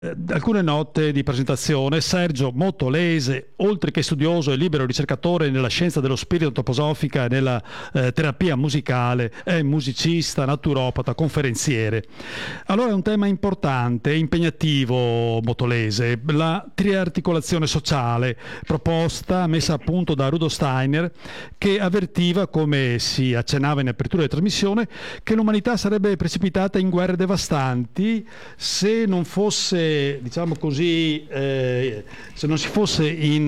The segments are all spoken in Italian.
Alcune note di presentazione. Sergio Motolese, oltre che studioso e libero ricercatore nella scienza dello spirito antroposofica e nella terapia musicale, è musicista, naturopata, conferenziere. Allora è un tema importante, impegnativo, Motolese, la triarticolazione sociale proposta, messa a punto da Rudolf Steiner, che avvertiva, come si accennava in apertura della trasmissione, che l'umanità sarebbe precipitata in guerre devastanti se non fosse, diciamo così, se non si fosse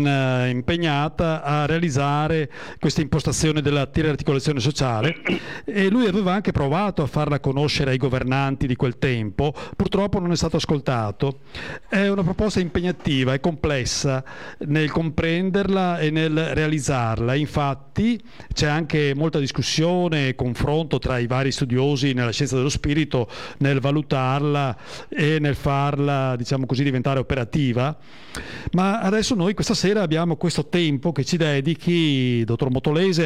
impegnata a realizzare questa impostazione della triarticolazione sociale, e lui aveva anche provato a farla conoscere ai governanti di quel tempo, purtroppo non è stato ascoltato. È una proposta impegnativa e complessa nel comprenderla e nel realizzarla, infatti c'è anche molta discussione e confronto tra i vari studiosi nella scienza dello spirito nel valutarla e nel farla, diciamo così, diventare operativa. Ma adesso noi questa sera abbiamo questo tempo che ci dedichi, dottor Motolese,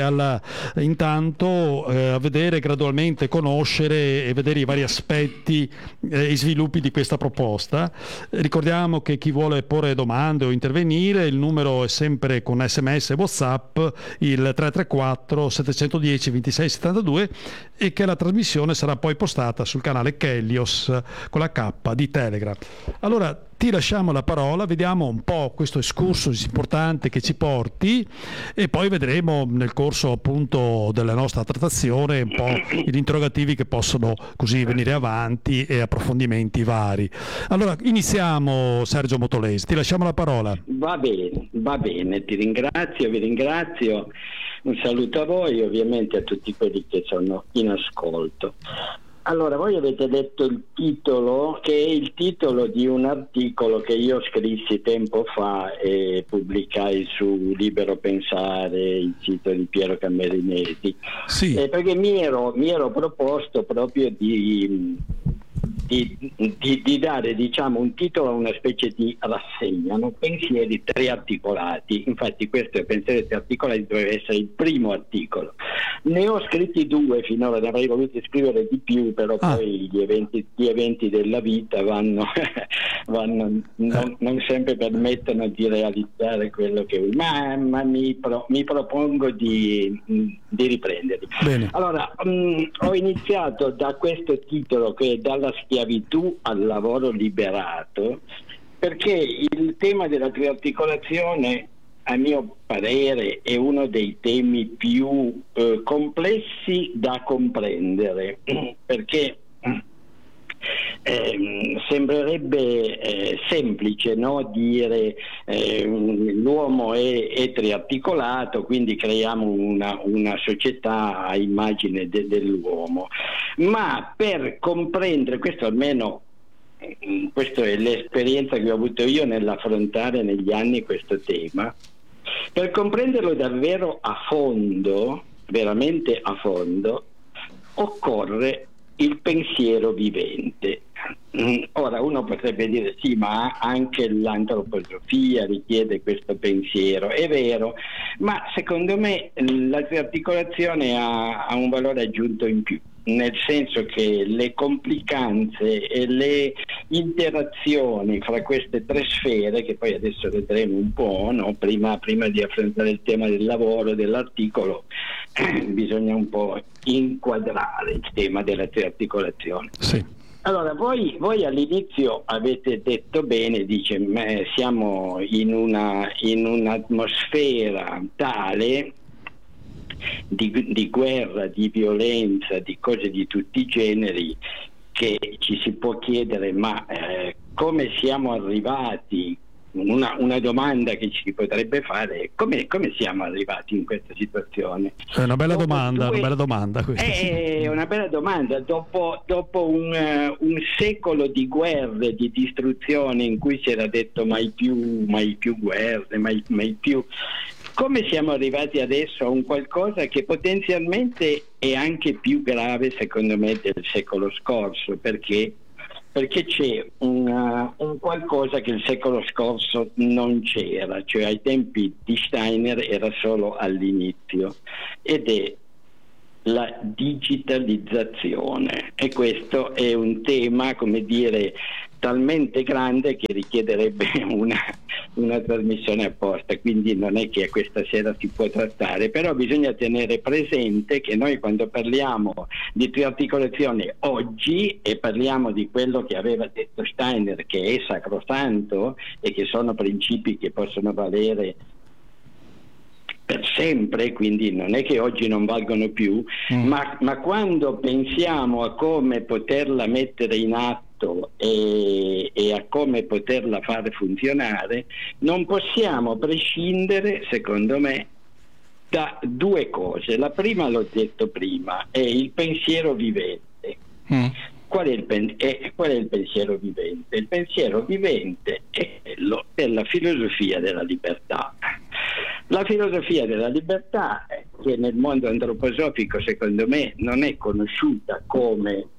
intanto a vedere gradualmente, conoscere e vedere i vari aspetti e sviluppi di questa proposta. Ricordiamo che chi vuole porre domande o intervenire, il numero è sempre con SMS e WhatsApp, il 334 710 26 72, e che la trasmissione sarà poi postata sul canale Kellios con la K di Telegram. Allora ti lasciamo la parola, vediamo un po' questo excursus importante che ci porti e poi vedremo nel corso appunto della nostra trattazione un po' gli interrogativi che possono così venire avanti e approfondimenti vari. Allora iniziamo, Sergio Motolese, ti lasciamo la parola. Va bene, ti ringrazio, vi ringrazio, un saluto a voi, ovviamente a tutti quelli che sono in ascolto. Allora, voi avete detto il titolo, che è il titolo di un articolo che io scrissi tempo fa e pubblicai su Libero Pensare, il sito di Piero Cammerineti. Sì. Perché mi ero proposto proprio di dare, diciamo, un titolo a una specie di rassegna, no? Pensieri triarticolati. Infatti questo pensieri triarticolati doveva essere il primo articolo. Ne ho scritti 2 finora, ne avrei voluto scrivere di più, però poi gli eventi della vita non sempre permettono di realizzare quello che vuoi, ma mi propongo di riprenderli. Bene. Allora, ho iniziato da questo titolo, che è Dalla schiavitù al lavoro liberato, perché il tema della triarticolazione, a mio parere, è uno dei temi più complessi da comprendere, perché sembrerebbe semplice, no? Dire l'uomo è triarticolato, quindi creiamo una società a immagine dell'uomo, ma per comprendere questo, almeno questa è l'esperienza che ho avuto io nell'affrontare negli anni questo tema, per comprenderlo davvero a fondo, veramente a fondo, occorre il pensiero vivente. Ora uno potrebbe dire sì, ma anche l'antroposofia richiede questo pensiero, è vero, ma secondo me la triarticolazione ha un valore aggiunto in più, nel senso che le complicanze e le interazioni fra queste 3 sfere, che poi adesso vedremo un po', no? Prima di affrontare il tema del lavoro dell'articolo, bisogna un po' inquadrare il tema della triarticolazione. Sì. Allora, voi all'inizio avete detto bene, dice, siamo in un'atmosfera tale di guerra, di violenza, di cose di tutti i generi, che ci si può chiedere, ma come siamo arrivati? Una domanda che ci potrebbe fare: come siamo arrivati in questa situazione? È una bella domanda questa. È una bella domanda. Dopo un secolo di guerre, di distruzione, in cui si era detto mai più guerre, mai più. Come siamo arrivati adesso a un qualcosa che potenzialmente è anche più grave, secondo me, del secolo scorso, perché c'è un qualcosa che il secolo scorso non c'era, cioè ai tempi di Steiner era solo all'inizio, ed è la digitalizzazione. E questo è un tema, come dire, talmente grande che richiederebbe una trasmissione apposta, quindi non è che questa sera si può trattare, però bisogna tenere presente che noi quando parliamo di triarticolazione oggi e parliamo di quello che aveva detto Steiner, che è sacrosanto e che sono principi che possono valere per sempre, quindi non è che oggi non valgono più, ma quando pensiamo a come poterla mettere in atto e a come poterla fare funzionare, non possiamo prescindere, secondo me, da due cose. La prima, l'ho detto prima, è il pensiero vivente. Qual è il pensiero vivente? Il pensiero vivente è quello della filosofia della libertà. La filosofia della libertà, che nel mondo antroposofico secondo me non è conosciuta come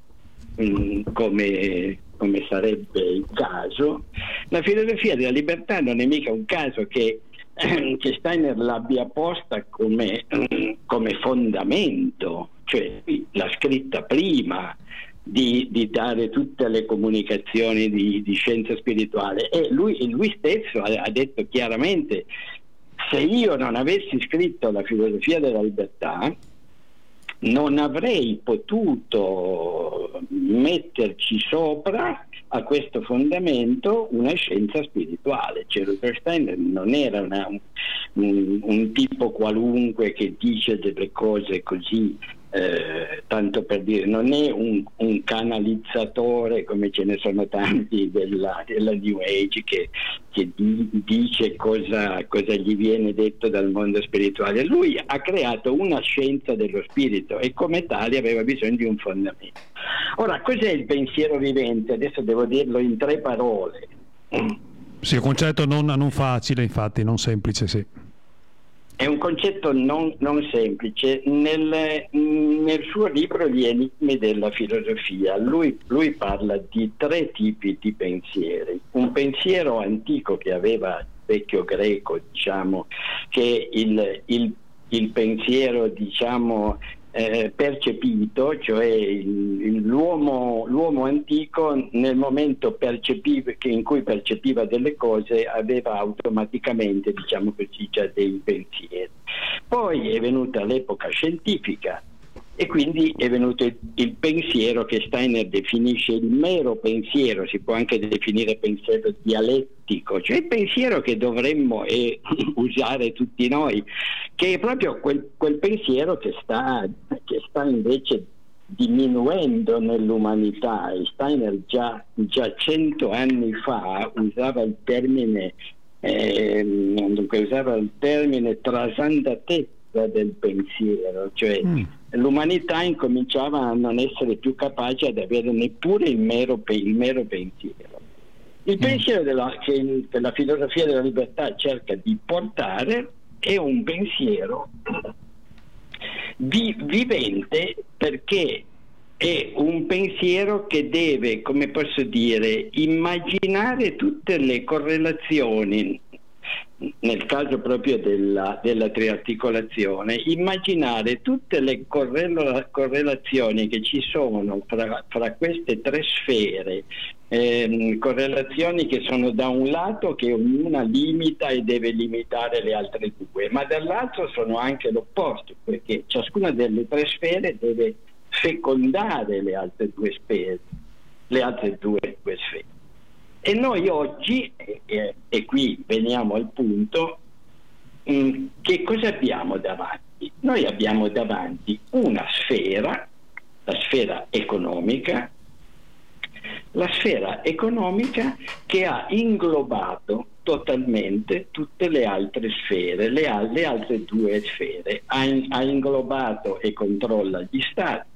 sarebbe il caso, la filosofia della libertà non è mica un caso che Steiner l'abbia posta come fondamento, cioè l'ha scritta prima di dare tutte le comunicazioni di scienza spirituale, e lui stesso ha detto chiaramente: se io non avessi scritto la filosofia della libertà non avrei potuto metterci sopra a questo fondamento una scienza spirituale. Cioè, Rudolf Steiner non era un tipo qualunque che dice delle cose così, tanto per dire, non è un canalizzatore come ce ne sono tanti della New Age che dice cosa gli viene detto dal mondo spirituale. Lui ha creato una scienza dello spirito e come tale aveva bisogno di un fondamento. Ora, cos'è il pensiero vivente? Adesso devo dirlo in 3 parole. Sì, un concetto non facile, infatti, non semplice, sì. È un concetto non semplice. Nel suo libro Gli enigmi della filosofia lui parla di 3 tipi di pensieri. Un pensiero antico che aveva il vecchio greco, diciamo, che è il pensiero, diciamo, percepito, cioè l'uomo antico nel momento in cui percepiva delle cose aveva automaticamente, diciamo così, già dei pensieri. Poi è venuta l'epoca scientifica e quindi è venuto il pensiero che Steiner definisce il mero pensiero, si può anche definire pensiero dialettico, cioè il pensiero che dovremmo usare tutti noi, che è proprio quel pensiero che sta invece diminuendo nell'umanità. E Steiner già 100 anni fa usava il termine trasandatezza del pensiero, cioè l'umanità incominciava a non essere più capace ad avere neppure il mero pensiero. Il pensiero che la filosofia della libertà cerca di portare è un pensiero vivente, perché è un pensiero che deve, come posso dire, immaginare tutte le correlazioni, nel caso proprio della triarticolazione, immaginare tutte le correlazioni che ci sono fra queste 3 sfere, correlazioni che sono da un lato che ognuna limita e deve limitare le altre 2, ma dall'altro sono anche l'opposto, perché ciascuna delle 3 sfere deve fecondare le altre 2 sfere. E noi oggi, e qui veniamo al punto, che cosa abbiamo davanti? Noi abbiamo davanti una sfera, la sfera economica che ha inglobato totalmente tutte le altre sfere, le altre 2 sfere. Ha inglobato e controlla gli stati,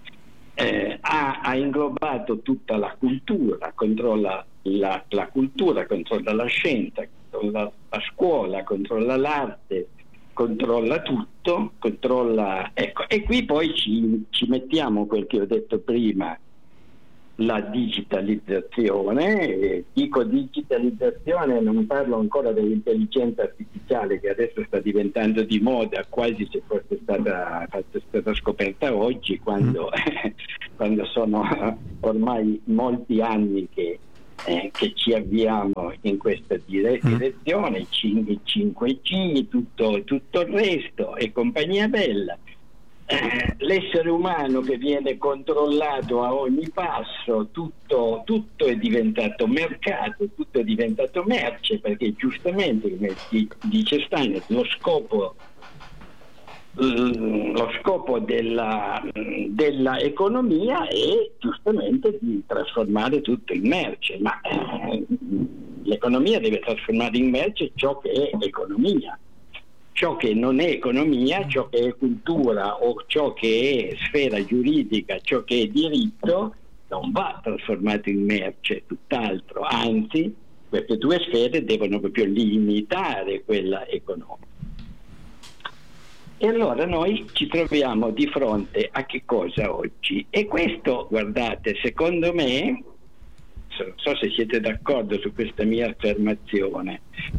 ha inglobato tutta la cultura, controlla la cultura, controlla la scienza, controlla la scuola, controlla l'arte, controlla tutto, ecco. E qui poi ci mettiamo quel che ho detto prima, la digitalizzazione. Dico digitalizzazione, non parlo ancora dell'intelligenza artificiale che adesso sta diventando di moda, quasi se fosse stata scoperta oggi, quando sono ormai molti anni che che ci avviamo in questa direzione, il 5G, tutto il resto e compagnia bella. L'essere umano che viene controllato a ogni passo, tutto è diventato mercato, tutto è diventato merce, perché giustamente, come dice Steiner, lo scopo della economia è giustamente di trasformare tutto in merce, ma l'economia deve trasformare in merce ciò che è economia. Ciò che non è economia, ciò che è cultura o ciò che è sfera giuridica, ciò che è diritto, non va trasformato in merce, tutt'altro, anzi queste due sfere devono proprio limitare quella economica. E allora noi ci troviamo di fronte a che cosa oggi? E questo, guardate, secondo me, non so se siete d'accordo su questa mia affermazione,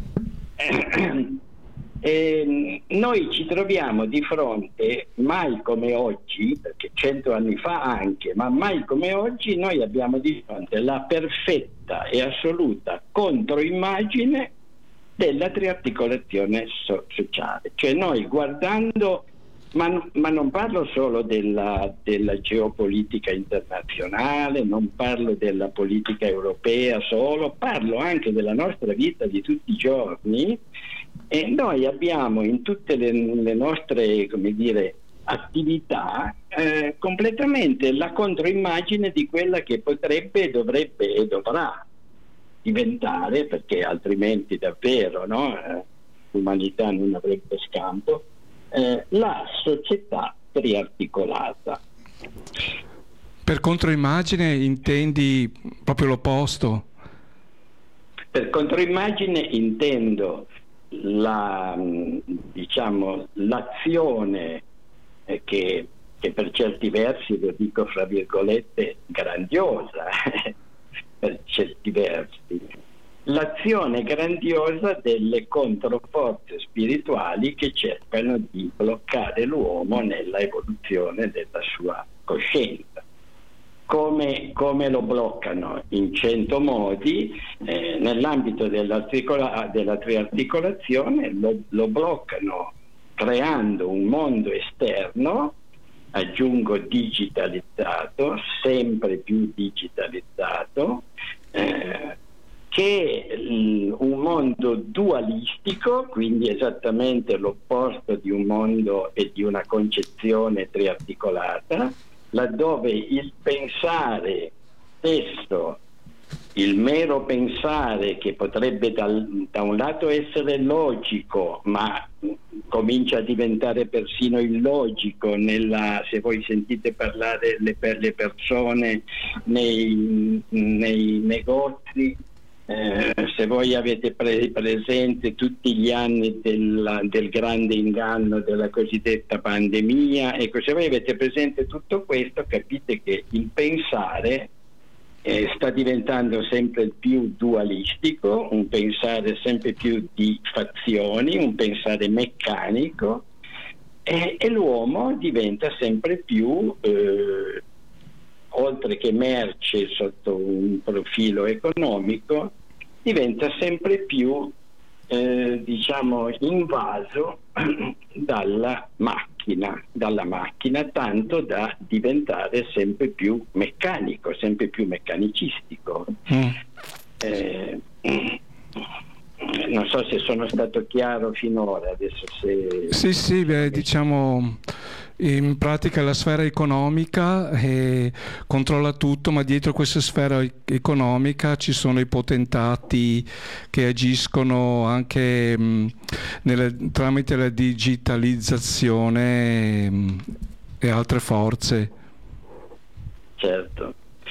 noi ci troviamo di fronte, mai come oggi, perché 100 anni fa anche, ma mai come oggi, noi abbiamo di fronte la perfetta e assoluta controimmagine della triarticolazione sociale. Cioè noi guardando, ma non parlo solo della geopolitica internazionale, non parlo della politica europea solo, parlo anche della nostra vita di tutti i giorni. E noi abbiamo in tutte le nostre, come dire, attività completamente la controimmagine di quella che potrebbe, dovrebbe e dovrà diventare, perché altrimenti davvero l'umanità non avrebbe scampo, la società triarticolata. Per controimmagine intendi proprio l'opposto? Per controimmagine intendo l'azione che per certi versi, lo dico fra virgolette, grandiosa per certi versi, l'azione grandiosa delle controforze spirituali che cercano di bloccare l'uomo nella evoluzione della sua coscienza. Come lo bloccano? In 100 modi. Nell'ambito della triarticolazione lo bloccano creando un mondo esterno, aggiungo digitalizzato, sempre più digitalizzato, che è un mondo dualistico, quindi esattamente l'opposto di un mondo e di una concezione triarticolata, laddove il pensare stesso, il mero pensare, che potrebbe da un lato essere logico, ma comincia a diventare persino illogico se voi sentite parlare le persone nei negozi, se voi avete presente tutti gli anni del grande inganno della cosiddetta pandemia, ecco, se voi avete presente tutto questo, capite che il pensare sta diventando sempre più dualistico, un pensare sempre più di fazioni, un pensare meccanico, e l'uomo diventa sempre più, oltre che merce sotto un profilo economico, diventa sempre più invaso dalla macchina, tanto da diventare sempre più meccanico, sempre più meccanicistico. Non so se sono stato chiaro finora, adesso se... Sì, diciamo, in pratica la sfera economica controlla tutto, ma dietro questa sfera economica ci sono i potentati che agiscono anche tramite la digitalizzazione e altre forze. Certo,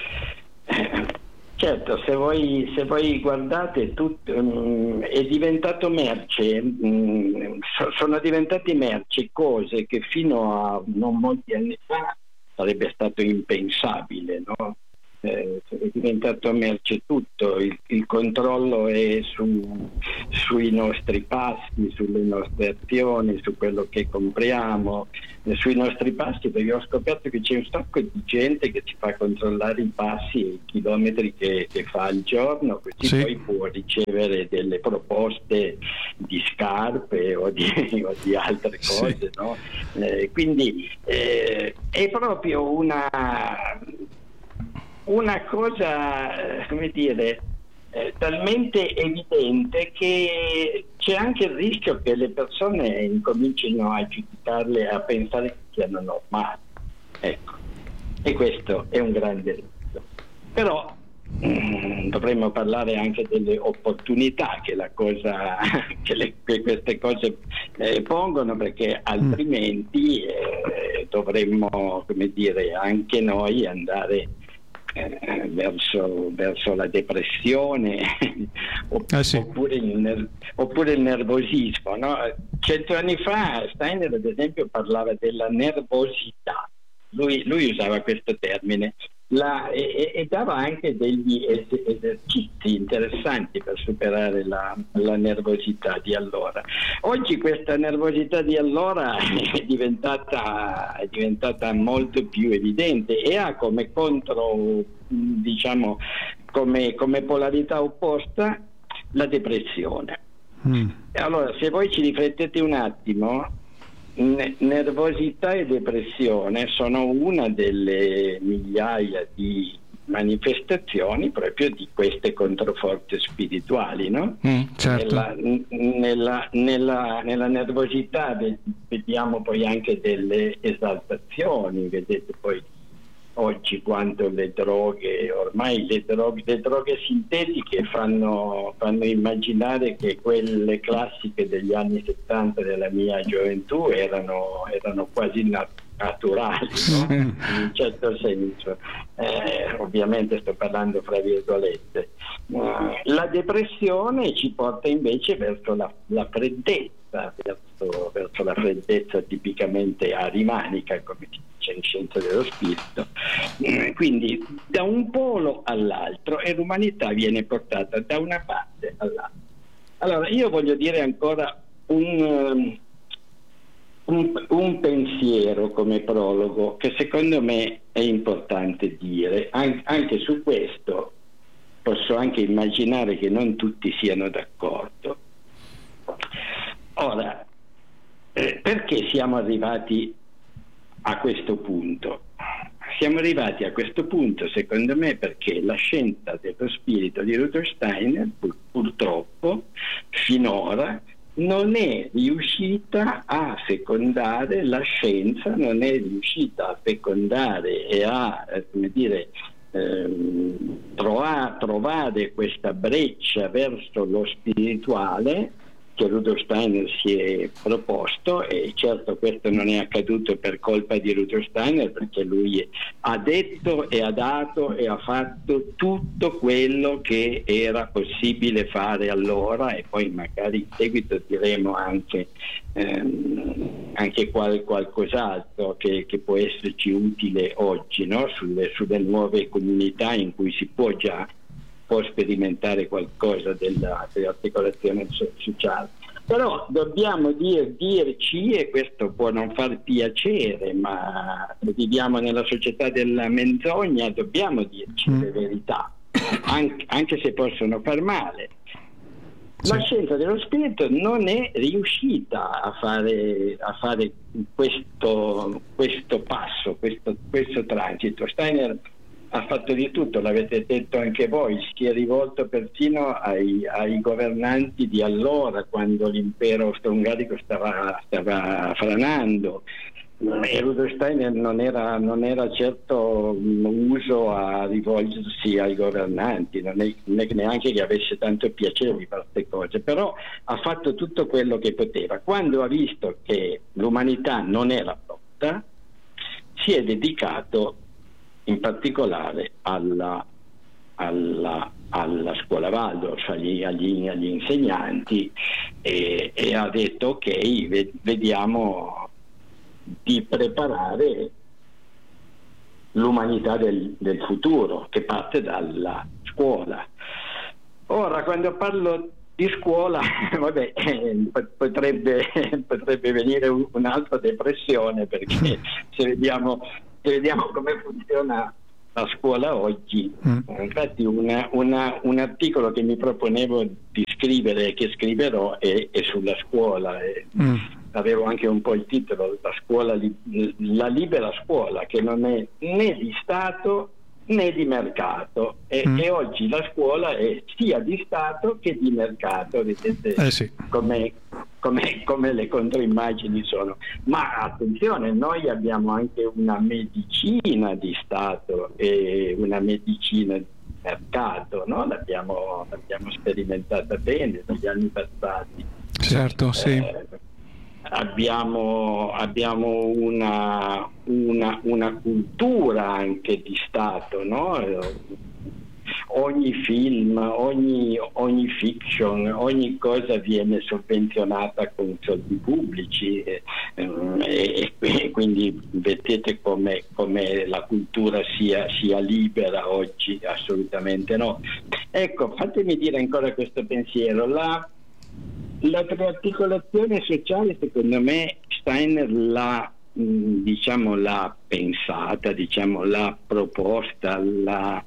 se voi guardate, è diventato merce, sono diventati merce cose che fino a non molti anni fa sarebbe stato impensabile, no? È diventato merce tutto, il controllo è sui nostri passi, sulle nostre azioni, su quello che compriamo, sui nostri passi, perché ho scoperto che c'è un sacco di gente che ci fa controllare i passi e i chilometri che fa al giorno, così Sì. poi può ricevere delle proposte di scarpe o di altre cose, Sì. no? Quindi è proprio una cosa, come dire, talmente evidente che c'è anche il rischio che le persone incomincino a giudicarle, a pensare che siano normali. Ecco, e questo è un grande rischio. Però dovremmo parlare anche delle opportunità che che queste cose pongono, perché altrimenti dovremmo, come dire, anche noi andare verso la depressione Sì. oppure il nervosismo, no? 100 anni fa Steiner, ad esempio, parlava della nervosità. Lui usava questo termine e dava anche degli esercizi interessanti per superare la nervosità di allora. Oggi questa nervosità di allora è diventata molto più evidente e ha come diciamo, come polarità opposta la depressione. E allora, se voi ci riflettete un attimo, nervosità e depressione sono una delle migliaia di manifestazioni proprio di queste controforze spirituali, no? Certo. Nella nervosità vediamo poi anche delle esaltazioni, vedete poi oggi quanto le droghe sintetiche fanno immaginare che quelle classiche degli anni 70 della mia gioventù erano quasi naturali, no? In un certo senso. Ovviamente sto parlando fra virgolette. La depressione ci porta invece verso la freddezza, verso la freddezza tipicamente arimanica, come si dice in scienza dello spirito. Quindi da un polo all'altro, e l'umanità viene portata da una parte all'altra. Allora, io voglio dire ancora un pensiero come prologo che secondo me è importante dire. Anche su questo posso anche immaginare che non tutti siano d'accordo. Ora, perché siamo arrivati a questo punto? Siamo arrivati a questo punto, secondo me, perché la scienza dello spirito di Rudolf Steiner, purtroppo, finora non è riuscita a fecondare la scienza, non è riuscita a fecondare e a, come dire, trovare questa breccia verso lo spirituale che Rudolf Steiner si è proposto. E certo questo non è accaduto per colpa di Rudolf Steiner, perché lui ha detto e ha dato e ha fatto tutto quello che era possibile fare allora, e poi magari in seguito diremo anche qualcos'altro che può esserci utile oggi, no? sulle nuove comunità in cui si può sperimentare qualcosa dell'articolazione sociale. Però dobbiamo dirci, e questo può non far piacere, ma viviamo nella società della menzogna, dobbiamo dirci le verità, anche se possono far male. La scienza dello spirito non è riuscita a fare questo passo, questo transito. Steiner ha fatto di tutto, l'avete detto anche voi, si è rivolto persino ai governanti di allora, quando l'impero austro-ungarico stava franando. E Rudolf Steiner non era certo uso a rivolgersi ai governanti, non è neanche che avesse tanto piacere di fare queste cose, però ha fatto tutto quello che poteva. Quando ha visto che l'umanità non era pronta, si è dedicato in particolare alla scuola Waldorf, agli insegnanti, e ha detto ok, vediamo di preparare l'umanità del futuro, che parte dalla scuola. Ora, quando parlo di scuola, vabbè, potrebbe venire un'altra depressione, perché se vediamo come funziona la scuola oggi. Infatti un articolo che mi proponevo di scrivere e che scriverò è sulla scuola. Avevo anche un po' il titolo, la libera scuola, che non è né di Stato né di mercato, e oggi la scuola è sia di Stato che di mercato. Vedete sì. come le controimmagini sono. Ma attenzione, noi abbiamo anche una medicina di Stato e una medicina di mercato, no? L'abbiamo sperimentata bene negli anni passati. Certo, sì. Abbiamo una cultura anche di Stato, no? Ogni film, ogni fiction, ogni cosa viene sovvenzionata con soldi pubblici, e quindi vedete come la cultura sia libera oggi. Assolutamente no. Ecco, fatemi dire ancora questo pensiero. La triarticolazione sociale, secondo me, Steiner l'ha pensata, l'ha proposta, l'ha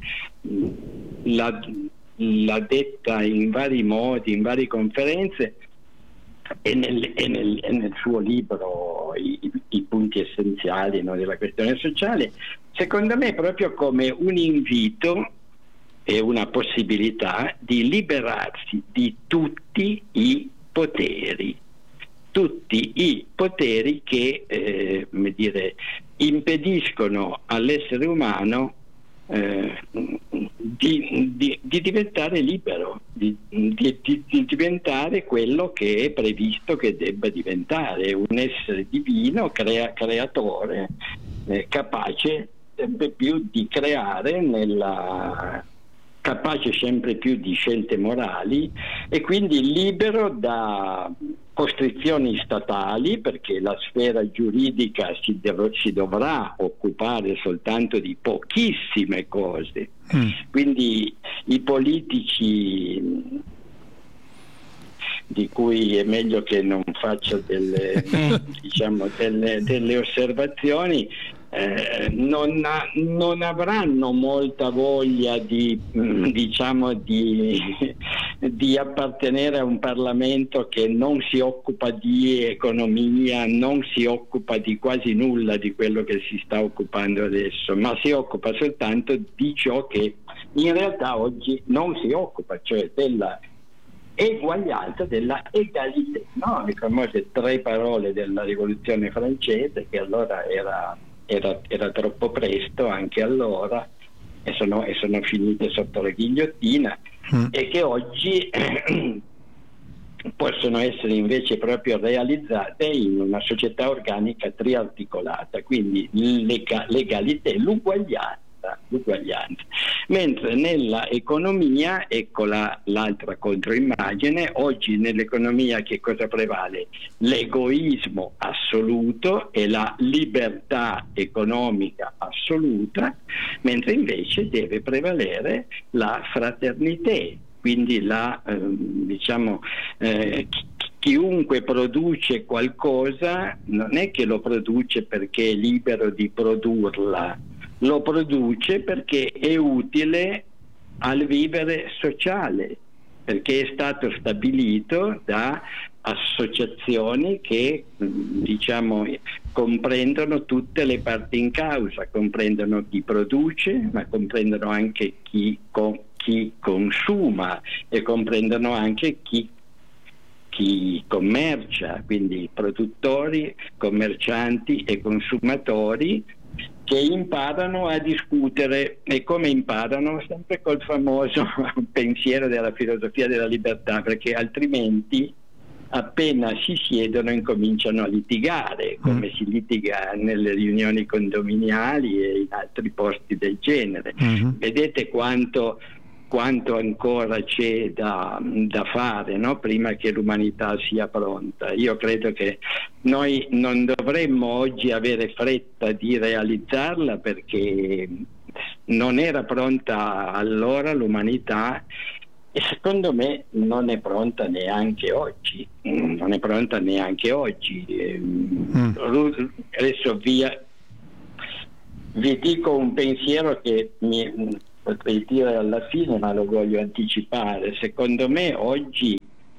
detta in vari modi, in varie conferenze, e nel suo libro i punti essenziali, no, della questione sociale, secondo me, proprio come un invito e una possibilità di liberarsi di tutti i poteri che impediscono all'essere umano di diventare libero, di diventare quello che è previsto che debba diventare, un essere divino, creatore, capace sempre più di creare, capace sempre più di scelte morali, e quindi libero da costrizioni statali, perché la sfera giuridica si dovrà occupare soltanto di pochissime cose. Quindi i politici, di cui è meglio che non faccia delle osservazioni, non avranno molta voglia di appartenere a un Parlamento che non si occupa di economia, non si occupa di quasi nulla di quello che si sta occupando adesso, ma si occupa soltanto di ciò che in realtà oggi non si occupa, cioè della eguaglianza, della égalité, no? Le famose 3 parole della rivoluzione francese, che allora era troppo presto anche allora, e sono finite sotto la ghigliottina, e che oggi possono essere invece proprio realizzate in una società organica triarticolata, quindi l'egalità, l'uguaglianza. Mentre nella economia, ecco l'altra controimmagine, oggi nell'economia che cosa prevale? L'egoismo assoluto e la libertà economica assoluta, mentre invece deve prevalere la fraternità, quindi chiunque produce qualcosa non è che lo produce perché è libero di produrla, lo produce perché è utile al vivere sociale, perché è stato stabilito da associazioni che comprendono tutte le parti in causa, comprendono chi produce, ma comprendono anche chi consuma, e comprendono anche chi commercia, quindi produttori, commercianti e consumatori, che imparano a discutere. E come imparano? Sempre col famoso pensiero della filosofia della libertà, perché altrimenti appena si siedono incominciano a litigare, come si litiga nelle riunioni condominiali e in altri posti del genere. Vedete quanto ancora c'è da fare, no? Prima che l'umanità sia pronta. Io credo che noi non dovremmo oggi avere fretta di realizzarla, perché non era pronta allora l'umanità, e secondo me non è pronta neanche oggi. Adesso vi dico un pensiero che potrei dire alla fine, ma lo voglio anticipare. Secondo me oggi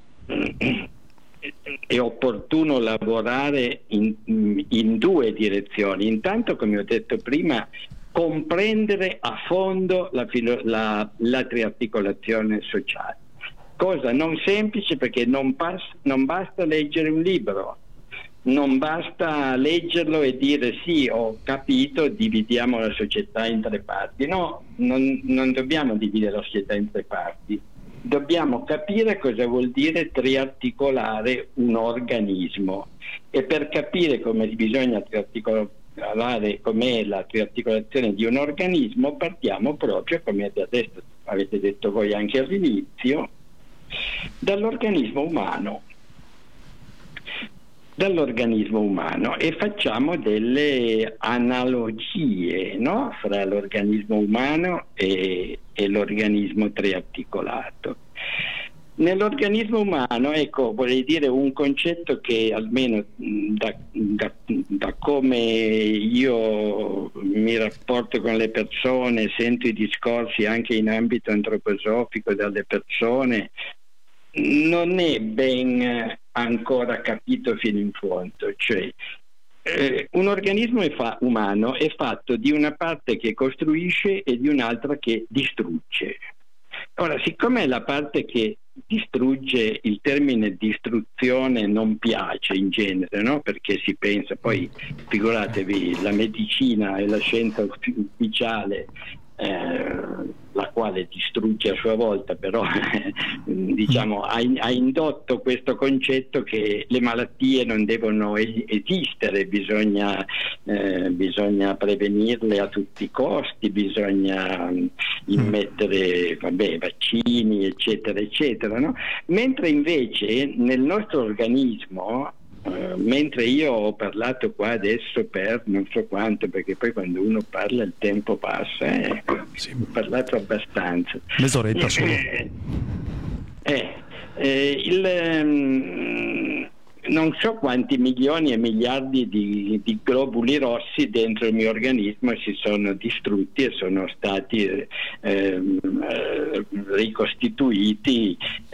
è opportuno lavorare in due direzioni. Intanto, come ho detto prima, comprendere a fondo la triarticolazione sociale, cosa non semplice, perché non basta leggere un libro, non basta leggerlo e dire sì, ho capito, dividiamo la società in tre parti. No, non dobbiamo dividere la società in tre parti, dobbiamo capire cosa vuol dire triarticolare un organismo, e per capire come bisogna triarticolare com'è la triarticolazione di un organismo partiamo proprio, come adesso avete detto voi anche all'inizio, dall'organismo umano, e facciamo delle analogie, no? Fra l'organismo umano e l'organismo triarticolato. Nell'organismo umano, ecco, vorrei dire un concetto che almeno da come io mi rapporto con le persone, sento i discorsi anche in ambito antroposofico dalle persone, non è ben ancora capito fino in fondo. Cioè, un organismo umano è fatto di una parte che costruisce e di un'altra che distrugge. Ora, siccome la parte che distrugge, il termine distruzione non piace in genere, no? Perché si pensa, poi figuratevi, la medicina è la scienza ufficiale, la quale distrugge a sua volta, però diciamo ha indotto questo concetto che le malattie non devono esistere, bisogna prevenirle a tutti i costi, bisogna immettere vaccini eccetera eccetera, no? Mentre invece nel nostro organismo, mentre io ho parlato qua adesso per non so quanto, perché poi quando uno parla il tempo passa, sì. Ho parlato abbastanza, mezz'oretta solo. Non so quanti milioni e miliardi di globuli rossi dentro il mio organismo si sono distrutti e sono stati ricostituiti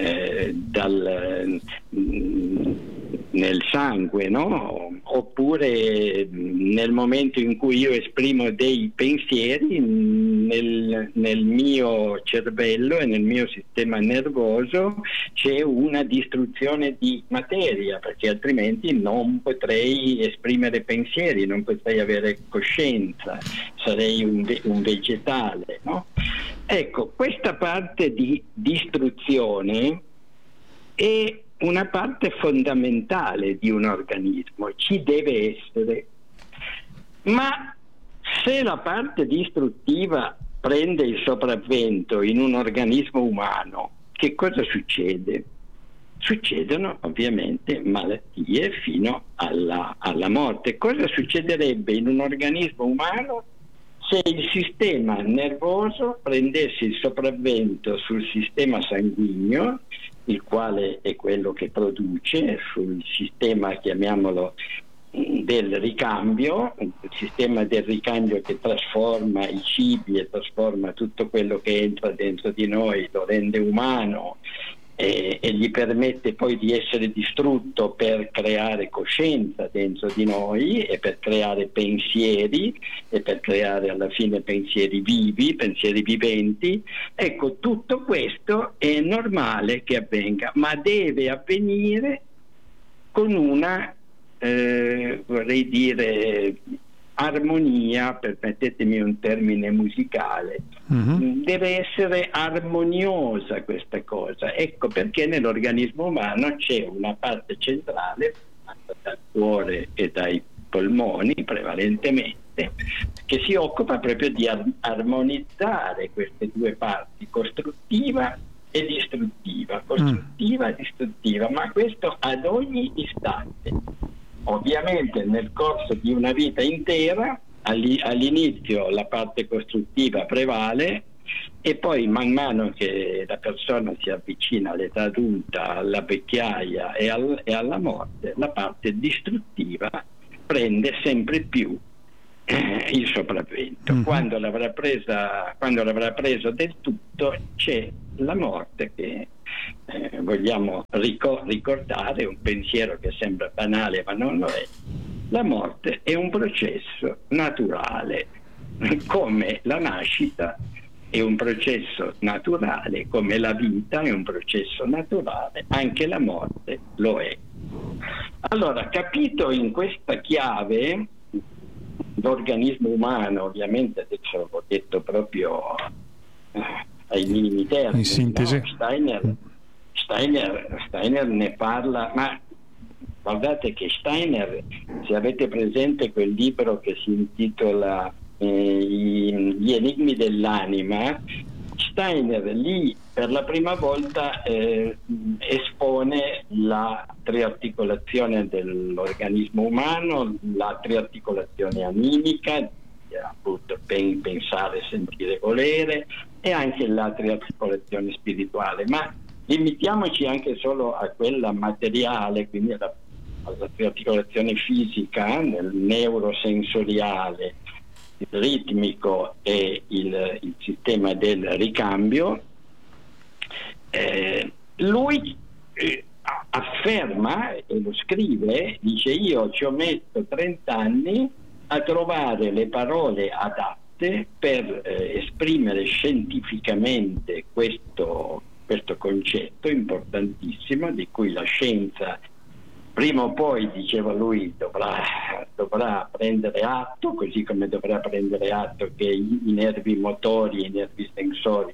nel sangue, no? Oppure nel momento in cui io esprimo dei pensieri nel mio cervello e nel mio sistema nervoso c'è una distruzione di materia, perché altrimenti non potrei esprimere pensieri, non potrei avere coscienza, sarei un vegetale, no? Ecco, questa parte di distruzione è una parte fondamentale di un organismo, ci deve essere, ma se la parte distruttiva prende il sopravvento in un organismo umano, che cosa succede? Succedono ovviamente malattie fino alla morte. Cosa succederebbe in un organismo umano se il sistema nervoso prendesse il sopravvento sul sistema sanguigno, il quale è quello che produce, sul sistema, chiamiamolo, del ricambio, il sistema del ricambio che trasforma i cibi e trasforma tutto quello che entra dentro di noi, lo rende umano e gli permette poi di essere distrutto per creare coscienza dentro di noi e per creare pensieri e per creare alla fine pensieri vivi, pensieri viventi. Ecco, tutto questo è normale che avvenga, ma deve avvenire con una vorrei dire armonia, permettetemi un termine musicale, deve essere armoniosa questa cosa. Ecco perché nell'organismo umano c'è una parte centrale, dal cuore e dai polmoni prevalentemente, che si occupa proprio di armonizzare queste due parti, costruttiva e distruttiva, ma questo ad ogni istante. Ovviamente nel corso di una vita intera, all'inizio la parte costruttiva prevale e poi man mano che la persona si avvicina all'età adulta, alla vecchiaia e alla morte, la parte distruttiva prende sempre più il sopravvento. Quando l'avrà preso del tutto, c'è la morte che vogliamo ricordare, un pensiero che sembra banale ma non lo è. La morte è un processo naturale, come la nascita è un processo naturale, come la vita è un processo naturale, anche la morte lo è. Allora, capito in questa chiave, l'organismo umano, ovviamente adesso l'ho detto proprio ai minimi termini, in sintesi, no? Steiner ne parla, ma guardate che Steiner, se avete presente quel libro che si intitola Gli enigmi dell'anima, Steiner lì per la prima volta espone la triarticolazione dell'organismo umano, la triarticolazione animica, appunto pensare, sentire, volere, e anche la triarticolazione spirituale, ma limitiamoci anche solo a quella materiale, quindi alla triarticolazione fisica, nel neurosensoriale, il ritmico e il sistema del ricambio. Lui afferma, e lo scrive, dice: io ci ho messo 30 anni a trovare le parole adatte per esprimere scientificamente questo concetto importantissimo, di cui la scienza prima o poi, diceva lui, dovrà prendere atto, così come dovrà prendere atto che i nervi motori e i nervi sensori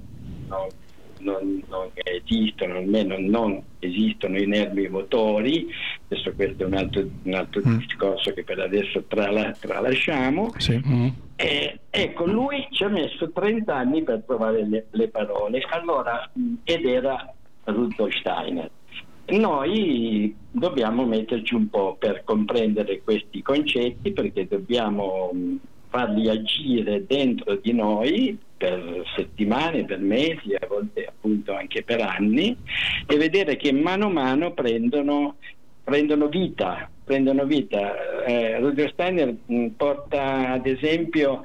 non esistono, almeno non esistono i nervi motori. Adesso questo è un altro discorso che per adesso tralasciamo. Sì. Ecco, lui ci ha messo 30 anni per trovare le parole, allora, ed era Rudolf Steiner. Noi dobbiamo metterci un po' per comprendere questi concetti, perché dobbiamo farli agire dentro di noi per settimane, per mesi, a volte appunto anche per anni, e vedere che mano a mano prendono vita. Rudolf Steiner porta ad esempio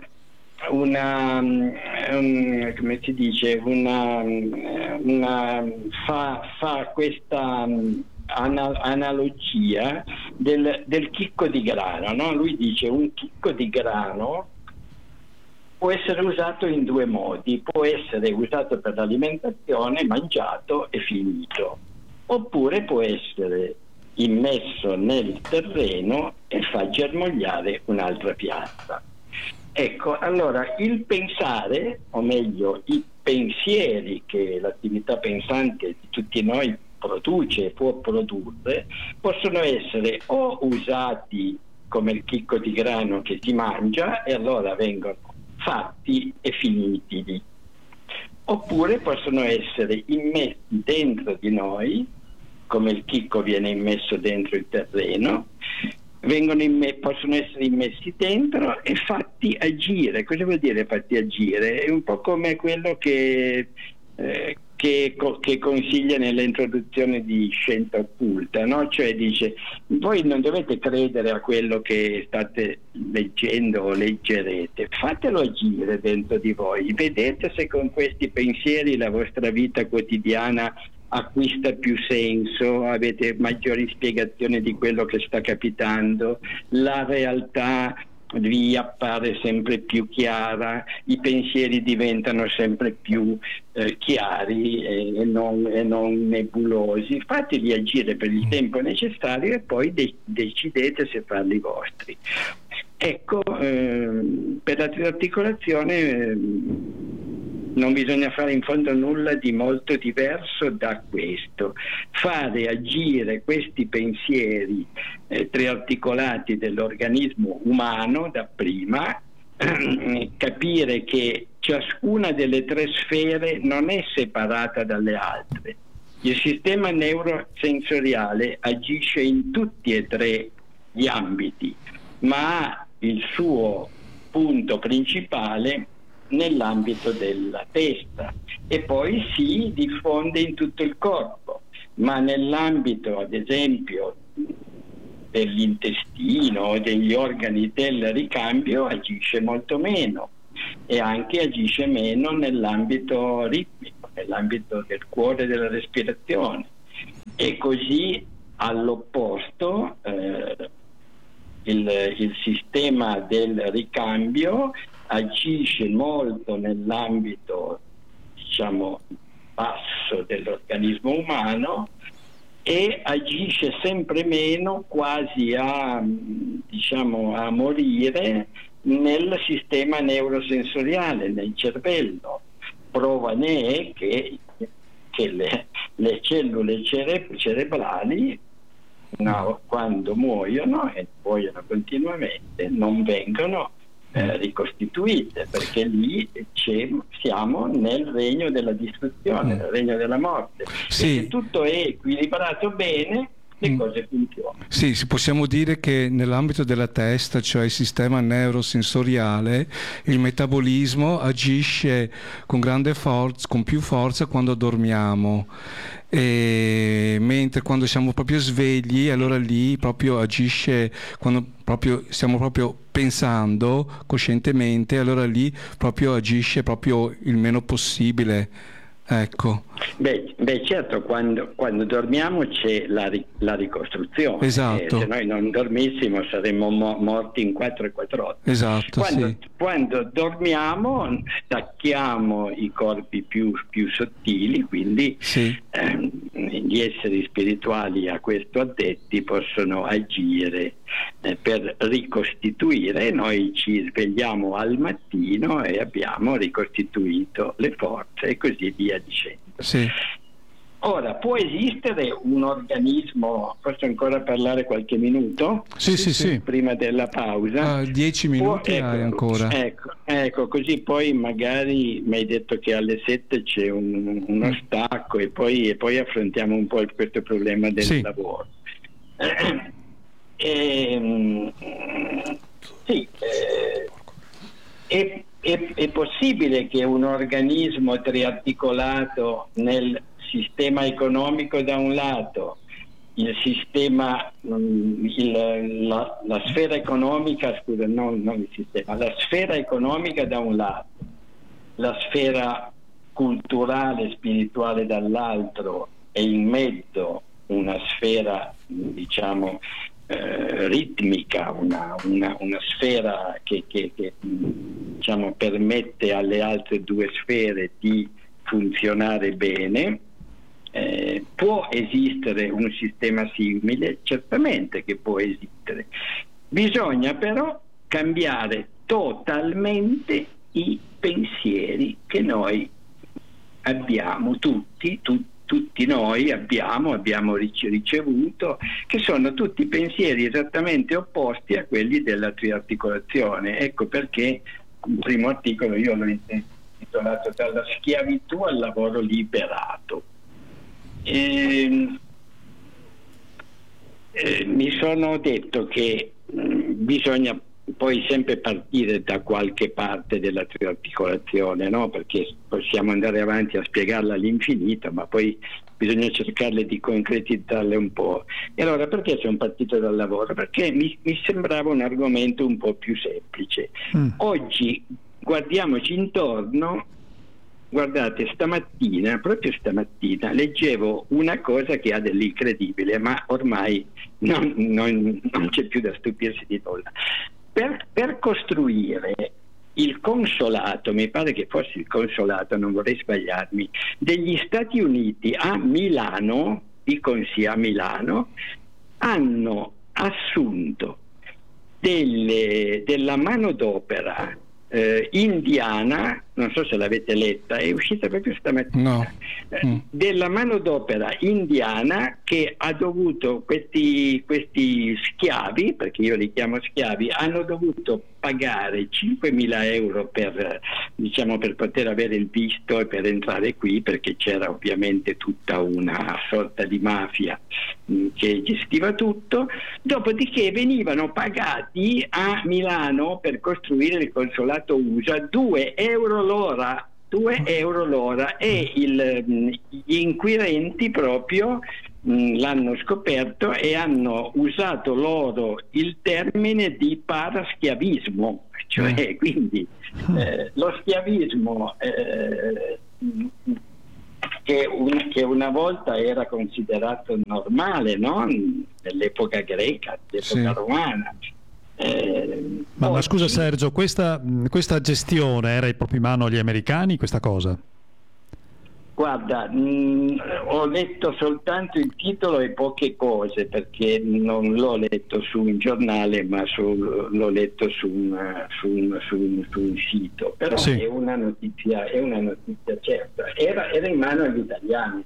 fa questa analogia del chicco di grano, no? Lui dice: un chicco di grano può essere usato in due modi: può essere usato per l'alimentazione, mangiato e finito, oppure può essere immesso nel terreno e fa germogliare un'altra pianta. Ecco, allora il pensare, o meglio i pensieri che l'attività pensante di tutti noi produce e può produrre, possono essere o usati come il chicco di grano che si mangia e allora vengono fatti e finiti lì, oppure possono essere immessi dentro di noi, come il chicco viene immesso dentro il terreno, possono essere immessi dentro e fatti agire. Cosa vuol dire fatti agire? È un po' come quello che consiglia nell'introduzione di Scienza Occulta, no? Cioè dice: voi non dovete credere a quello che state leggendo o leggerete, fatelo agire dentro di voi, vedete se con questi pensieri la vostra vita quotidiana acquista più senso, avete maggiori spiegazioni di quello che sta capitando, la realtà vi appare sempre più chiara, i pensieri diventano sempre più chiari e non nebulosi. Fateli agire per il tempo necessario e poi decidete se farli vostri. Ecco, per la triarticolazione non bisogna fare in fondo nulla di molto diverso da questo: fare agire questi pensieri triarticolati dell'organismo umano dapprima, capire che ciascuna delle tre sfere non è separata dalle altre. Il sistema neurosensoriale agisce in tutti e tre gli ambiti, ma ha il suo punto principale nell'ambito della testa e poi si diffonde in tutto il corpo, ma nell'ambito ad esempio dell'intestino o degli organi del ricambio agisce molto meno, e anche agisce meno nell'ambito ritmico, nell'ambito del cuore e della respirazione. E così all'opposto il sistema del ricambio agisce molto nell'ambito, diciamo, basso dell'organismo umano e agisce sempre meno, quasi a morire, nel sistema neurosensoriale, nel cervello. Prova ne è che le cellule cerebrali quando muoiono, e muoiono continuamente, non vengono ricostituite, perché lì siamo nel regno della distruzione, nel regno della morte. Sì. E se tutto è equilibrato bene, le cose funzionano. Sì, possiamo dire che nell'ambito della testa, cioè il sistema neurosensoriale, il metabolismo agisce con grande forza, con più forza quando dormiamo, mentre quando siamo proprio svegli, allora lì proprio agisce, quando proprio stiamo proprio pensando coscientemente, allora lì proprio agisce proprio il meno possibile. Ecco. Beh, certo, quando dormiamo c'è la ricostruzione. Esatto. Se noi non dormissimo saremmo morti in 4-4 Esatto. Quando dormiamo stacchiamo i corpi più sottili, quindi gli esseri spirituali a questo addetti possono agire per ricostituire, e noi ci svegliamo al mattino e abbiamo ricostituito le forze e così via dicendo. Sì. Ora, può esistere un organismo, posso ancora parlare qualche minuto? Sì. Prima della pausa. 10 minuti hai ancora. Ecco, così poi magari mi hai detto che alle 7 c'è uno stacco e poi affrontiamo un po' questo problema del lavoro. È possibile che un organismo triarticolato nel sistema economico da un lato, il sistema, la sfera economica, scusa, non il sistema, la sfera economica da un lato, la sfera culturale, spirituale dall'altro, e in mezzo una sfera, diciamo, ritmica, una sfera che diciamo permette alle altre due sfere di funzionare bene. Può esistere un sistema simile? Certamente che può esistere. Bisogna però cambiare totalmente i pensieri che noi abbiamo, tutti noi abbiamo ricevuto, che sono tutti pensieri esattamente opposti a quelli della triarticolazione. Ecco perché il primo articolo io l'ho intitolato "Dalla schiavitù al lavoro liberato". Mi sono detto che bisogna poi sempre partire da qualche parte della triarticolazione, no? Perché possiamo andare avanti a spiegarla all'infinito, ma poi bisogna cercarle di concretizzarle un po'. E allora perché sono partito dal lavoro? Perché mi sembrava un argomento un po' più semplice. Oggi guardiamoci intorno. Guardate, proprio stamattina, leggevo una cosa che ha dell'incredibile, ma ormai non c'è più da stupirsi di nulla. Per costruire il consolato, mi pare che fosse il consolato, non vorrei sbagliarmi, degli Stati Uniti a Milano, diconsi a Milano, hanno assunto della manodopera indiana, non so se l'avete letta, è uscita proprio stamattina. No. Della manodopera indiana che ha dovuto, questi schiavi, perché io li chiamo schiavi, hanno dovuto pagare 5.000 euro per poter avere il visto e per entrare qui, perché c'era ovviamente tutta una sorta di mafia che gestiva tutto. Dopodiché venivano pagati a Milano per costruire il consolato USA 2 euro l'ora, 2 euro l'ora, e gli inquirenti proprio l'hanno scoperto e hanno usato loro il termine di paraschiavismo, cioè quindi lo schiavismo che una volta era considerato normale, no? Nell'epoca greca, nell'epoca romana. Ma scusa Sergio, questa gestione era proprio in mano agli americani, questa cosa? Guarda, ho letto soltanto il titolo e poche cose, perché non l'ho letto su un giornale, ma l'ho letto su un sito. Però sì, è una notizia certa. Era in mano agli italiani.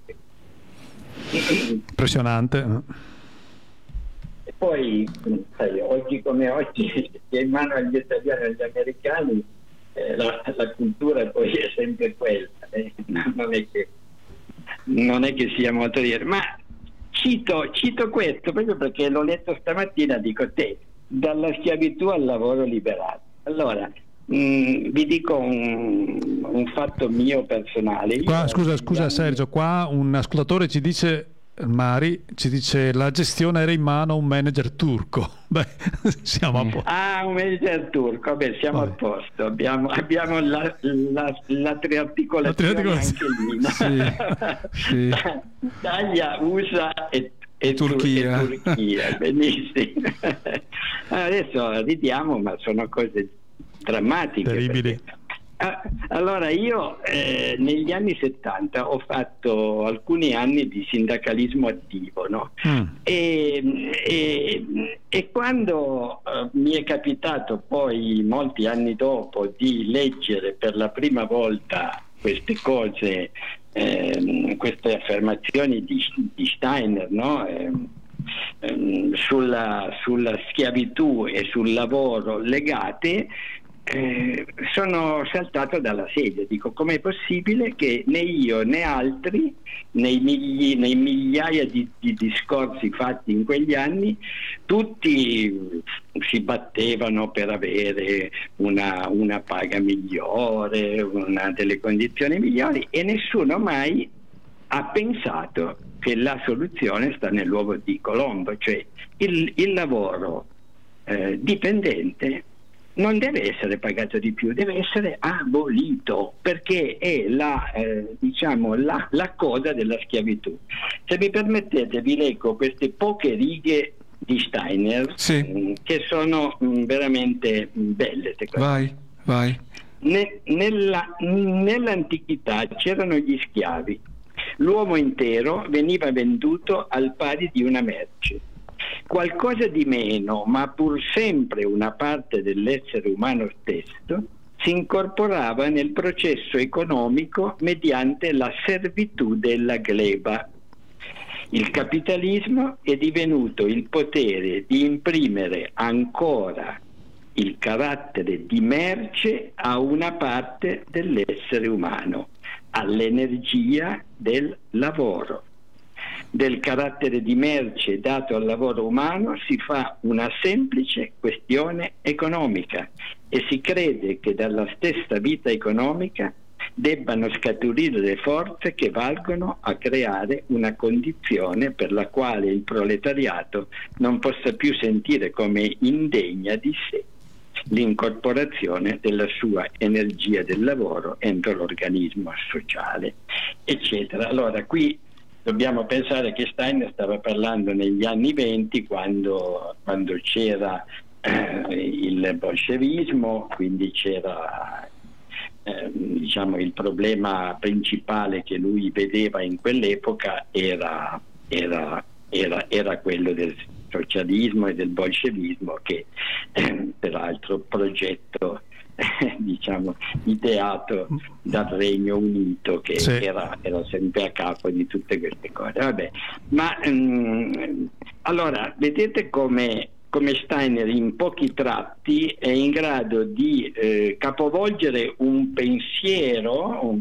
Impressionante. E poi, sai, oggi come oggi, è in mano agli italiani e agli americani. La cultura poi è sempre quella, non è che sia molto dire, ma cito questo proprio perché l'ho letto stamattina, dico dalla schiavitù al lavoro liberato. Allora, vi dico un fatto mio personale. Qua, scusa Sergio, qua un ascoltatore ci dice, Mari ci dice, la gestione era in mano a un manager turco. Beh, siamo a posto. Un manager turco, beh, siamo a posto, abbiamo la triarticolazione anche lì, no? Sì. Italia, USA e Turchia. Benissimo. Adesso ridiamo, ma sono cose drammatiche. Terribili. Allora io negli anni 70 ho fatto alcuni anni di sindacalismo attivo, no? E quando mi è capitato poi molti anni dopo di leggere per la prima volta queste cose, queste affermazioni di Steiner, no? Sulla schiavitù e sul lavoro legate, sono saltato dalla sedia. Dico, com'è possibile che né io né altri, nei migliaia di discorsi fatti in quegli anni, tutti si battevano per avere una paga migliore, delle condizioni migliori, e nessuno mai ha pensato che la soluzione sta nell'uovo di Colombo, cioè il lavoro dipendente non deve essere pagato di più, deve essere abolito, perché è la coda della schiavitù. Se mi permettete vi leggo queste poche righe di Steiner, che sono veramente belle. Vai. Nell'antichità c'erano gli schiavi. L'uomo intero veniva venduto al pari di una merce. Qualcosa di meno, ma pur sempre una parte dell'essere umano stesso, si incorporava nel processo economico mediante la servitù della gleba. Il capitalismo è divenuto il potere di imprimere ancora il carattere di merce a una parte dell'essere umano, all'energia del lavoro. Del carattere di merce dato al lavoro umano si fa una semplice questione economica e si crede che dalla stessa vita economica debbano scaturire le forze che valgono a creare una condizione per la quale il proletariato non possa più sentire come indegna di sé l'incorporazione della sua energia del lavoro entro l'organismo sociale, eccetera. Allora qui dobbiamo pensare che Steiner stava parlando negli anni 20, quando c'era il bolscevismo, quindi c'era il problema principale che lui vedeva in quell'epoca era quello del socialismo e del bolscevismo, che peraltro progetto ideato dal Regno Unito, che era sempre a capo di tutte queste cose. Vabbè, ma allora vedete come Steiner in pochi tratti è in grado di capovolgere un pensiero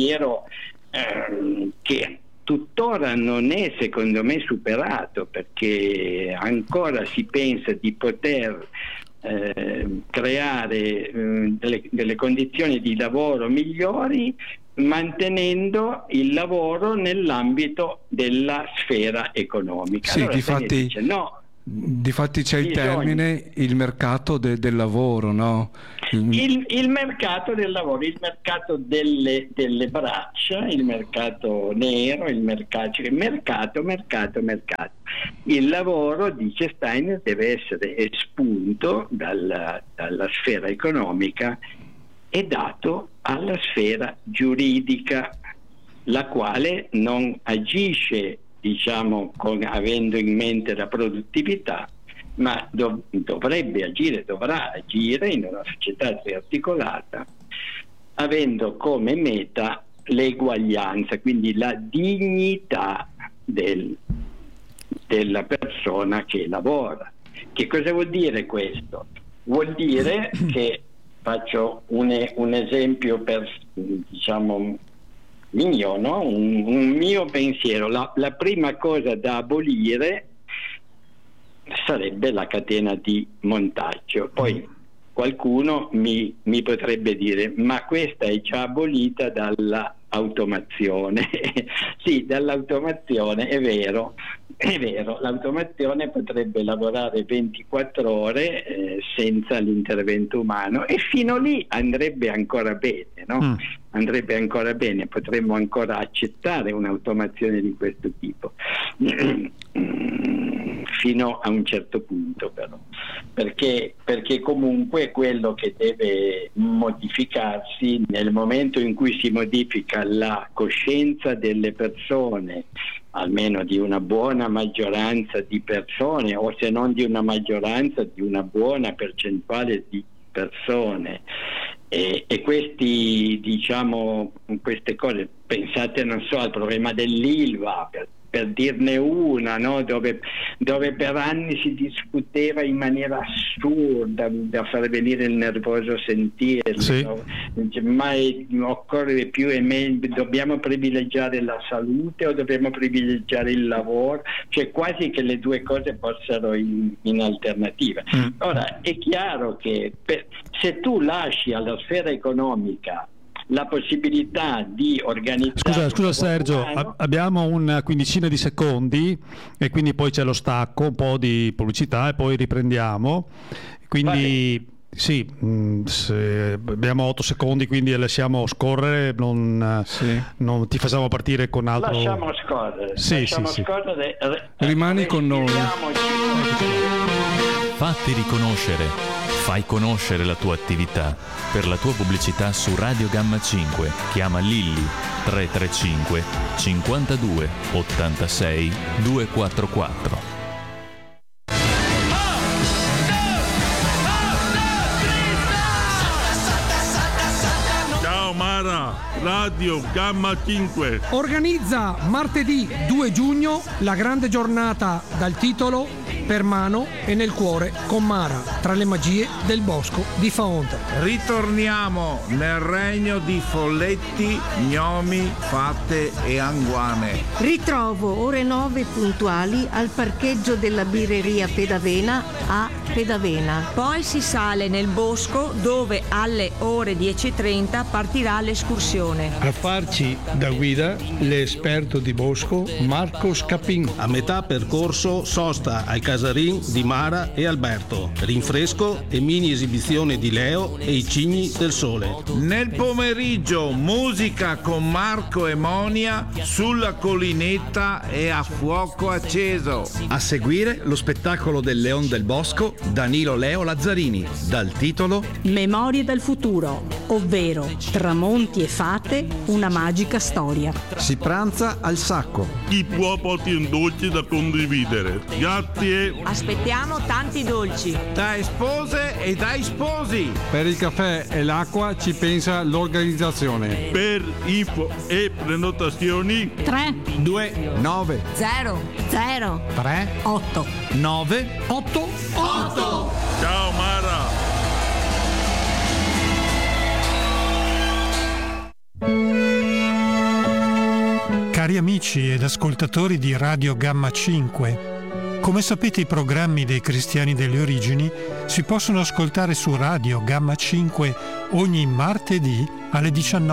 che tuttora non è, secondo me, superato, perché ancora si pensa di poter creare delle condizioni di lavoro migliori, mantenendo il lavoro nell'ambito della sfera economica. Sì, allora, difatti c'è il termine il mercato del lavoro, no? Il mercato del lavoro, il mercato delle braccia, il mercato nero, il mercato. Il lavoro, dice Steiner, deve essere espunto dalla sfera economica e dato alla sfera giuridica, la quale non agisce, diciamo, avendo in mente la produttività, ma dovrà agire in una società triarticolata, avendo come meta l'eguaglianza, quindi la dignità della persona che lavora. Che cosa vuol dire questo? Vuol dire che, faccio un esempio mio, no? un mio pensiero. La prima cosa da abolire sarebbe la catena di montaggio. Poi qualcuno mi potrebbe dire: ma questa è già abolita dalla automazione. Sì, dall'automazione è vero, l'automazione potrebbe lavorare 24 ore senza l'intervento umano, e fino lì andrebbe ancora bene, no? Andrebbe ancora bene, potremmo ancora accettare un'automazione di questo tipo. Fino a un certo punto, però, perché comunque quello che deve modificarsi nel momento in cui si modifica la coscienza delle persone, almeno di una buona maggioranza di persone, o se non di una maggioranza, di una buona percentuale di persone, e questi, diciamo, queste cose, pensate, non so, al problema dell'ILVA, per dirne una, no? dove per anni si discuteva in maniera assurda, da far venire il nervoso sentirlo, sì. No? Mai occorre più e meglio, dobbiamo privilegiare la salute o dobbiamo privilegiare il lavoro, cioè quasi che le due cose fossero in alternativa. Ora è chiaro che se tu lasci alla sfera economica la possibilità di organizzare... Scusa Sergio, abbiamo una quindicina di secondi e quindi poi c'è lo stacco, un po' di pubblicità e poi riprendiamo. Quindi sì, abbiamo 8 secondi, quindi lasciamo scorrere, non ti facciamo partire con altro... Lasciamo scorrere. Scorrere. Rimani con noi. Fatti riconoscere. Fai conoscere la tua attività. Per la tua pubblicità su Radio Gamma 5 chiama Lilli 335 52 86 244. Ciao Mara, Radio Gamma 5 organizza martedì 2 giugno la grande giornata dal titolo Per mano e nel cuore con Mara, tra le magie del bosco di Faonta. Ritorniamo nel regno di folletti, gnomi, fatte e anguane. Ritrovo ore 9 puntuali al parcheggio della birreria Pedavena a Pedavena. Poi si sale nel bosco, dove alle ore 10:30 partirà l'escursione. A farci da guida l'esperto di bosco Marco Scapin. A metà percorso sosta ai casarin di Mara e Alberto, rinfresco e mini esibizione di Leo e i cigni del sole. Nel pomeriggio musica con Marco e Monia sulla collinetta e a fuoco acceso. A seguire lo spettacolo del Leon del Bosco Danilo Leo Lazzarini, dal titolo Memorie del futuro, ovvero tramonti e fate, una magica storia. Si pranza al Sacco. Chi può porti un dolce da condividere. Grazie. Aspettiamo tanti dolci. Dai spose e dai sposi. Per il caffè e l'acqua ci pensa l'organizzazione. Per info e prenotazioni 3 2 9 0 0 3 8 9 8. Ciao Mara. Cari amici ed ascoltatori di Radio Gamma 5, Come sapete, i programmi dei Cristiani delle Origini si possono ascoltare su Radio Gamma 5 ogni martedì alle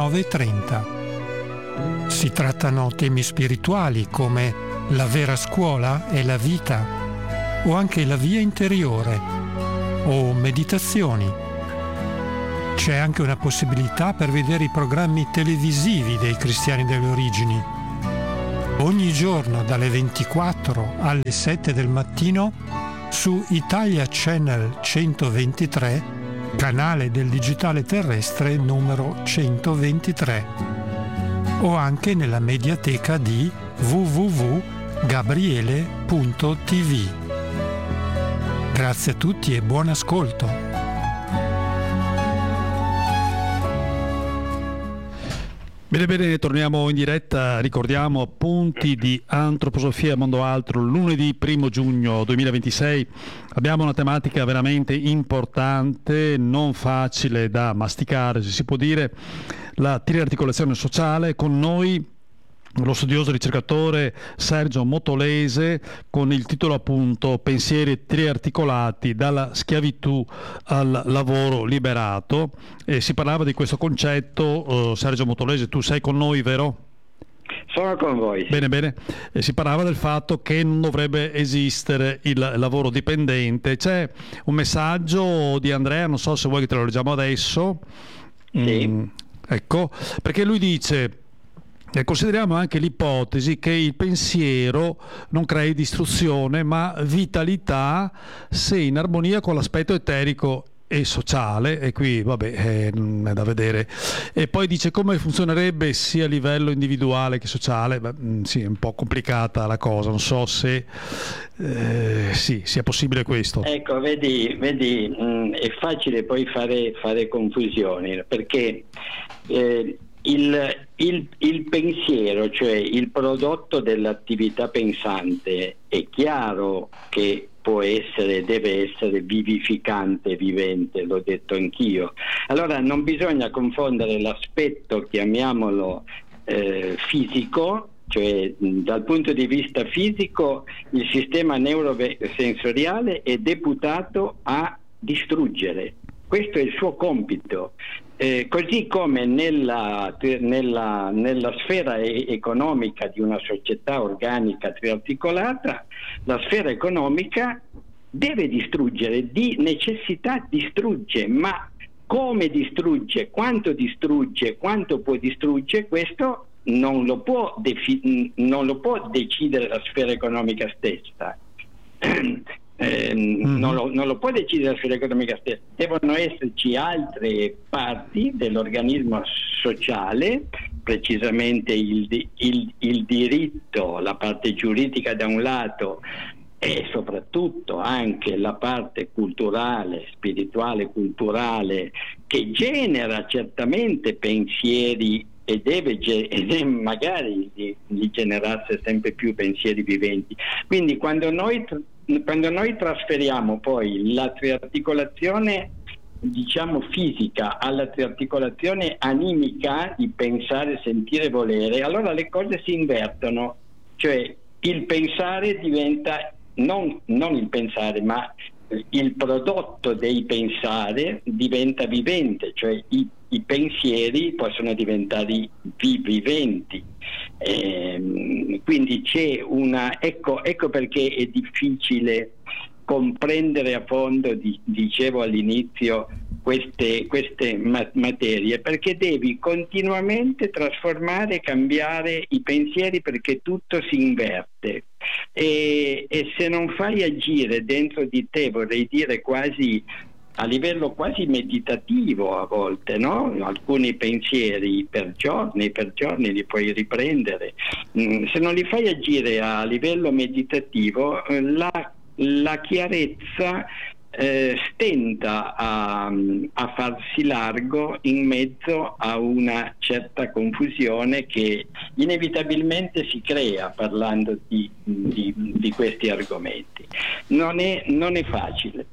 19:30. Si trattano temi spirituali come la vera scuola e la vita, o anche la via interiore, o meditazioni. C'è anche una possibilità per vedere i programmi televisivi dei Cristiani delle Origini. Ogni giorno dalle 24 alle 7 del mattino su Italia Channel 123, canale del digitale terrestre numero 123, o anche nella mediateca di www.gabriele.tv. Grazie a tutti e buon ascolto. Bene, torniamo in diretta. Ricordiamo appunti di Antroposofia Mondo Altro, lunedì 1 giugno 2026. Abbiamo una tematica veramente importante, non facile da masticare, se si può dire, la triarticolazione sociale. Con noi lo studioso ricercatore Sergio Motolese, con il titolo appunto Pensieri triarticolati dalla schiavitù al lavoro liberato, e si parlava di questo concetto. Sergio Motolese, tu sei con noi, vero? Sono con voi. Bene. E si parlava del fatto che non dovrebbe esistere il lavoro dipendente. C'è un messaggio di Andrea, non so se vuoi che te lo leggiamo adesso. Sì. Ecco, perché lui dice: consideriamo anche l'ipotesi che il pensiero non crei distruzione ma vitalità, se in armonia con l'aspetto eterico e sociale. E qui è da vedere. E poi dice: come funzionerebbe sia a livello individuale che sociale? Sì, è un po' complicata la cosa, non so se sia possibile questo. Ecco, vedi, è facile poi fare confusioni, perché il pensiero, cioè il prodotto dell'attività pensante, è chiaro che deve essere vivificante, vivente, l'ho detto anch'io. Allora non bisogna confondere l'aspetto, chiamiamolo fisico, cioè dal punto di vista fisico il sistema neurosensoriale è deputato a distruggere. Questo è il suo compito. Così come nella sfera economica di una società organica triarticolata, la sfera economica deve distruggere, di necessità distrugge, ma come distrugge, quanto può distruggere, questo non lo può decidere la sfera economica stessa. Non lo può decidere la sfera economica stessa, devono esserci altre parti dell'organismo sociale, precisamente il diritto, la parte giuridica da un lato, e soprattutto anche la parte culturale, spirituale, culturale, che genera certamente pensieri e deve magari di generarsi sempre più pensieri viventi. Quindi quando noi trasferiamo poi la triarticolazione, diciamo, fisica alla triarticolazione animica, di pensare, sentire, volere, allora le cose si invertono, cioè il pensare diventa non il pensare, ma il prodotto dei pensare diventa vivente, cioè i pensieri possono diventare viventi. Quindi c'è ecco perché è difficile comprendere a fondo, dicevo all'inizio, queste materie, perché devi continuamente trasformare e cambiare i pensieri, perché tutto si inverte, e se non fai agire dentro di te, vorrei dire quasi a livello quasi meditativo a volte, no? Alcuni pensieri per giorni li puoi riprendere. Se non li fai agire a livello meditativo, la chiarezza stenta a farsi largo in mezzo a una certa confusione che inevitabilmente si crea parlando di questi argomenti. Non è facile.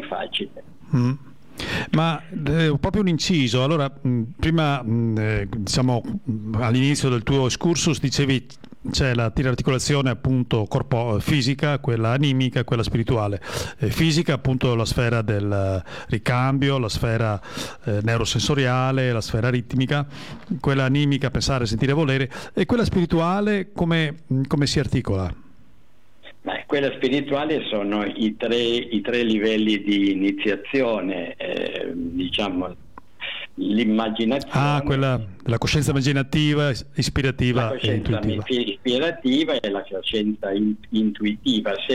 Ma proprio un inciso, allora prima diciamo all'inizio del tuo excursus dicevi c'è la tirarticolazione appunto fisica, quella animica e quella spirituale. Fisica appunto la sfera del ricambio, la sfera neurosensoriale, la sfera ritmica, quella animica pensare, sentire, volere, e quella spirituale come si articola? Quella spirituale sono i tre livelli di iniziazione, diciamo l'immaginazione. Quella della coscienza immaginativa, ispirativa, la coscienza e intuitiva. ispirativa e la coscienza intuitiva. Se